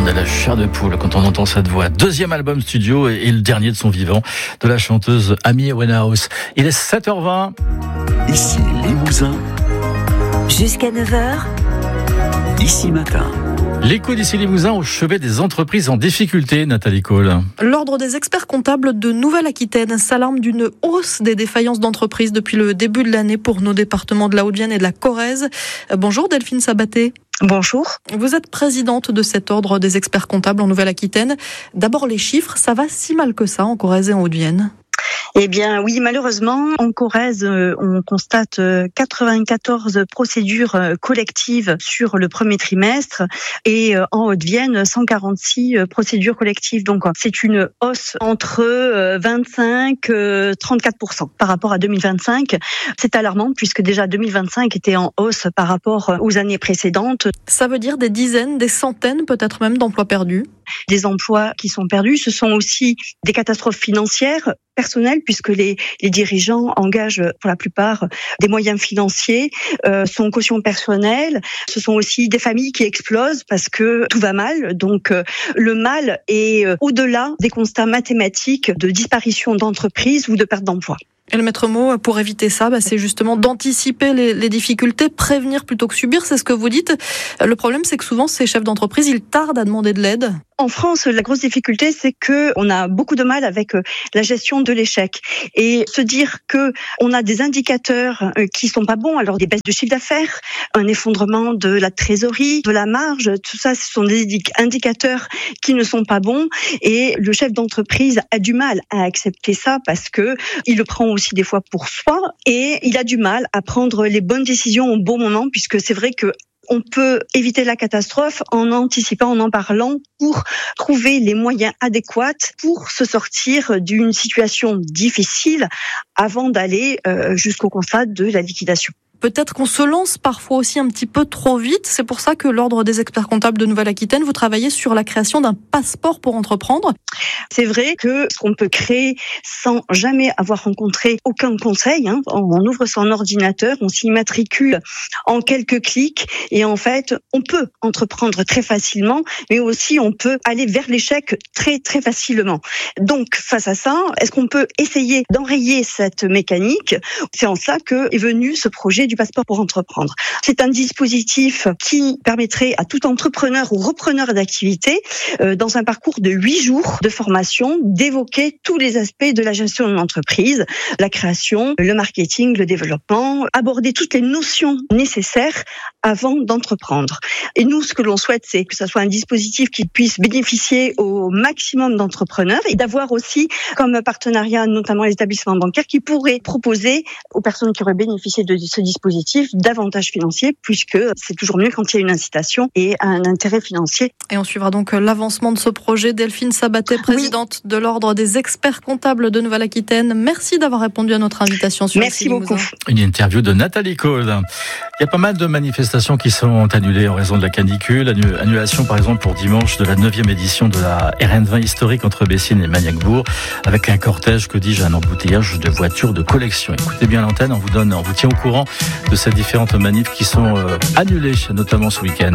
On a la chair de poule quand on entend cette voix. Deuxième album studio et le dernier de son vivant de la chanteuse Amy Winehouse. Il est 7h20. Ici Limousin. Jusqu'à 9h. Ici Matin. L'écho d'ici Limousin au chevet des entreprises en difficulté, Nathalie Cole. L'Ordre des experts comptables de Nouvelle-Aquitaine s'alarme d'une hausse des défaillances d'entreprises depuis le début de l'année pour nos départements de la Haute-Vienne et de la Corrèze. Bonjour Delphine Sabaté. Bonjour. Vous êtes présidente de cet Ordre des experts comptables en Nouvelle-Aquitaine. D'abord les chiffres, ça va si mal que ça en Corrèze et en Haute-Vienne ? Eh bien oui, malheureusement, en Corrèze, on constate 94 procédures collectives sur le premier trimestre et en Haute-Vienne, 146 procédures collectives. Donc c'est une hausse entre 25-34% par rapport à 2025. C'est alarmant puisque déjà 2025 était en hausse par rapport aux années précédentes. Ça veut dire des dizaines, des centaines peut-être même d'emplois perdus. Des emplois qui sont perdus, ce sont aussi des catastrophes financières personnelles puisque les dirigeants engagent pour la plupart des moyens financiers, sont caution personnelle. Ce sont aussi des familles qui explosent parce que tout va mal. Donc le mal est au-delà des constats mathématiques de disparition d'entreprises ou de perte d'emploi. Et le maître mot pour éviter ça, c'est justement d'anticiper les difficultés, prévenir plutôt que subir, c'est ce que vous dites. Le problème, c'est que souvent, ces chefs d'entreprise, ils tardent à demander de l'aide. En France, la grosse difficulté, c'est que on a beaucoup de mal avec la gestion de l'échec. Et se dire que on a des indicateurs qui sont pas bons, alors des baisses de chiffre d'affaires, un effondrement de la trésorerie, de la marge, tout ça, ce sont des indicateurs qui ne sont pas bons. Et le chef d'entreprise a du mal à accepter ça parce que il le prend aussi des fois pour soi et il a du mal à prendre les bonnes décisions au bon moment puisque c'est vrai que on peut éviter la catastrophe en anticipant, en parlant pour trouver les moyens adéquats pour se sortir d'une situation difficile avant d'aller jusqu'au constat de la liquidation. Peut-être qu'on se lance parfois aussi un petit peu trop vite. C'est pour ça que l'Ordre des experts comptables de Nouvelle-Aquitaine, vous travaillez sur la création d'un passeport pour entreprendre. C'est vrai que ce qu'on peut créer sans jamais avoir rencontré aucun conseil, on ouvre son ordinateur, on s'y matricule en quelques clics et en fait, on peut entreprendre très facilement, mais aussi on peut aller vers l'échec très très facilement. Donc face à ça, est-ce qu'on peut essayer d'enrayer cette mécanique ? C'est en ça que est venu ce projet du passeport pour entreprendre. C'est un dispositif qui permettrait à tout entrepreneur ou repreneur d'activité, dans un parcours de 8 jours de formation, d'évoquer tous les aspects de la gestion d'une entreprise, la création, le marketing, le développement, aborder toutes les notions nécessaires avant d'entreprendre. Et nous, ce que l'on souhaite, c'est que ça soit un dispositif qui puisse bénéficier au maximum d'entrepreneurs et d'avoir aussi comme partenariat notamment les établissements bancaires qui pourraient proposer aux personnes qui auraient bénéficié de ce dispositif d'avantages financiers puisque c'est toujours mieux quand il y a une incitation et un intérêt financier. Et on suivra donc l'avancement de ce projet. Delphine Sabaté, présidente de l'Ordre des experts comptables de Nouvelle-Aquitaine. Merci d'avoir répondu à notre invitation sur Merci beaucoup. Une interview de Nathalie Cole. Il y a pas mal de manifestations qui sont annulées en raison de la canicule. Annulation par exemple pour dimanche de la 9e édition de la RN20 historique entre Bessines et Magnac-Bourg avec un cortège, que dis-je, un embouteillage de voitures de collection. Écoutez bien l'antenne, on vous tient au courant de ces différentes manifs qui sont annulées, notamment ce week-end.